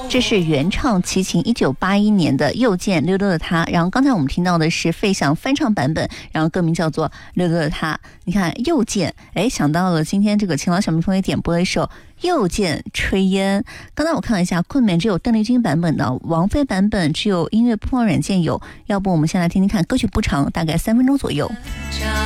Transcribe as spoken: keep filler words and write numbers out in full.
这是原唱齐秦一九八一年的《又见溜溜的他》，然后刚才我们听到的是费翔翻唱版本，然后歌名叫做《溜溜的他》。你看又见，哎，想到了今天这个晴朗小蜜蜂也点播了一首《又见炊烟》。刚才我看了一下，困眠只有邓丽君版本的，王菲版本只有音乐播放软件有。要不我们先来听听看，歌曲不长，大概三分钟左右。